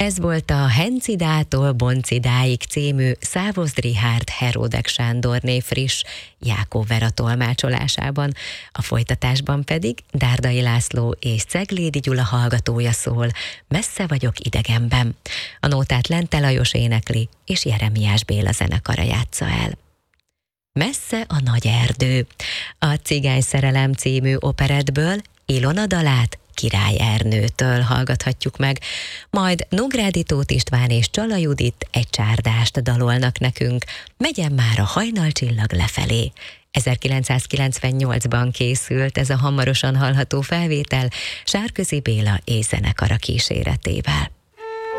Ez volt a Hencidától Boncidáig című Szávoszd Richárd Heródek Sándorné friss Jákó Vera tolmácsolásában. A folytatásban pedig Dárdai László és Ceglédi Gyula hallgatója szól, Messze vagyok idegenben. A nótát Lente Lajos énekli, és Jeremiás Béla zenekara játsza el. Messze a nagy erdő. A Cigány szerelem című operettből Ilona dalát Király Ernőtől hallgathatjuk meg, majd Nógrádi Tóth István és Csala Judit egy csárdást dalolnak nekünk, Megyen már a hajnalcsillag lefelé. 1998-ban készült ez a hamarosan hallható felvétel Sárközi Béla és zenekara kíséretével.